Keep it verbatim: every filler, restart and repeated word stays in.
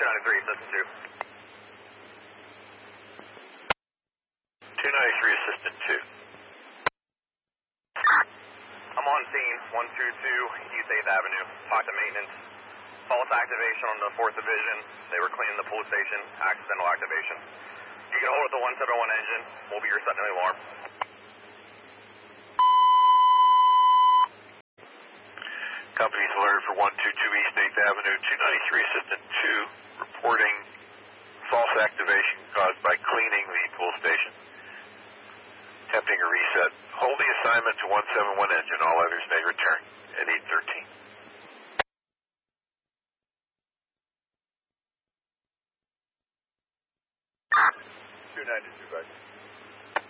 two ninety-three, Assistant two. two ninety-three, Assistant two. I'm on scene, one two two East eighth Avenue. Talk to maintenance. False activation on the fourth Division. They were cleaning the police station. Accidental activation. You get a hold of the one seven one engine. We'll be your setting the alarm. Company's alerted for one two two East eighth Avenue, two ninety-three, Assistant two, reporting false activation caused by cleaning the pool station. Attempting a reset. Hold the assignment to one seven one engine. All others may return at eight thirteen. two ninety-two, back.